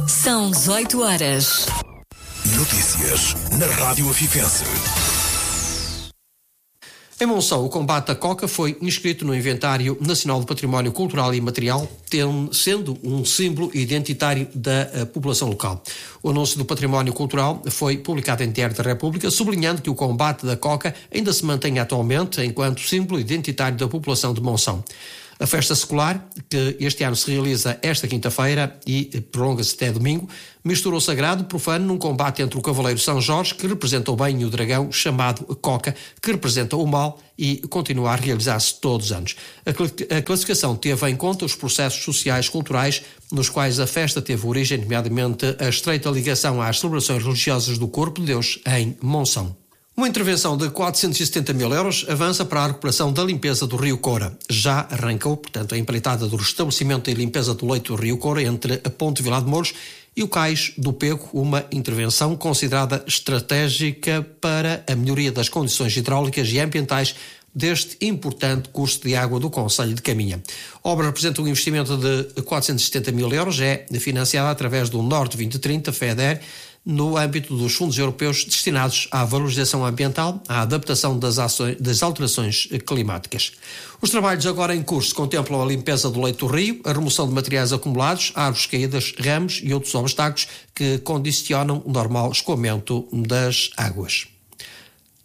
São 18 horas. Notícias na Rádio Afifense. Em Monção, o combate à coca foi inscrito no Inventário Nacional do Património Cultural e Imaterial, sendo um símbolo identitário da população local. O anúncio do património cultural foi publicado em Diário da República, sublinhando que o combate da coca ainda se mantém atualmente enquanto símbolo identitário da população de Monção. A festa secular, que este ano se realiza esta quinta-feira e prolonga-se até domingo, mistura o sagrado e profano num combate entre o cavaleiro São Jorge, que representa o bem, e o dragão, chamado Coca, que representa o mal, e continua a realizar-se todos os anos. A classificação teve em conta os processos sociais culturais nos quais a festa teve origem, nomeadamente a estreita ligação às celebrações religiosas do Corpo de Deus em Monção. Uma intervenção de 470 mil euros avança para a recuperação da limpeza do Rio Coura. Já arrancou, portanto, a empreitada do restabelecimento e limpeza do leito do Rio Coura entre a Ponte Vilar de Mouros e o Cais do Pego, uma intervenção considerada estratégica para a melhoria das condições hidráulicas e ambientais deste importante curso de água do Concelho de Caminha. A obra representa um investimento de 470 mil euros, é financiada através do Norte 2030, FEDER, no âmbito dos fundos europeus destinados à valorização ambiental, à adaptação das alterações climáticas. Os trabalhos agora em curso contemplam a limpeza do leito do rio, a remoção de materiais acumulados, árvores caídas, ramos e outros obstáculos que condicionam o normal escoamento das águas.